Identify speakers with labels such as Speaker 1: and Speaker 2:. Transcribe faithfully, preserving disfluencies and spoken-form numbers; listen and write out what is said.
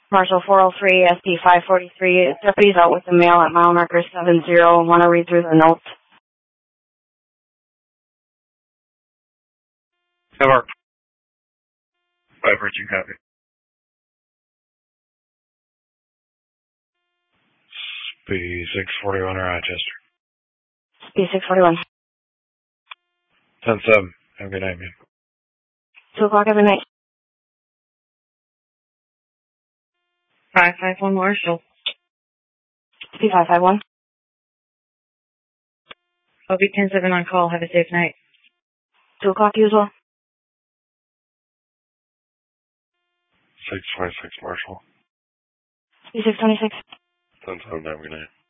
Speaker 1: Marshall four oh three, S D five forty-three. Deputies out with the mail at mile marker seven zero. Want to read through the notes?
Speaker 2: Never. five fourteen copy. B six forty-one Rochester.
Speaker 1: B six forty-one.
Speaker 2: ten seven. Have a good night, man.
Speaker 1: two o'clock every night.
Speaker 3: five five one Marshall.
Speaker 1: B five five one.
Speaker 3: O B ten seven on call. Have a safe night.
Speaker 1: two o'clock usual.
Speaker 2: six twenty-six Marshall.
Speaker 1: B six twenty-six.
Speaker 2: ten seven. Have a good night.